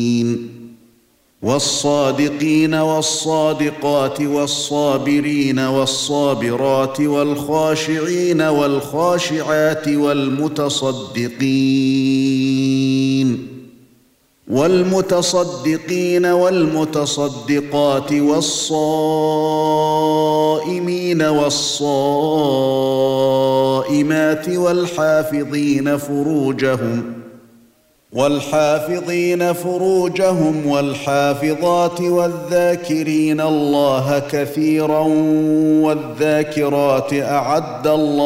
والصادقين والصادقات والصابرين والصابرات والخاشعين والخاشعات والمتصدقين والمتصدقات والصائمين والصائمات والحافظين فروجهم والحافظات والذاكرين الله كثيرا والذاكرات أعد الله